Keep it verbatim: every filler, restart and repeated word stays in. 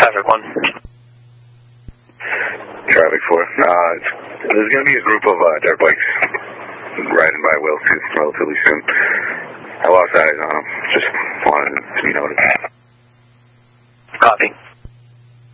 Traffic one. Traffic four. Uh, there's going to be a group of uh, dirt bikes riding by Wilson relatively soon. I lost eyes on them. Just wanted to be noticed. Copy.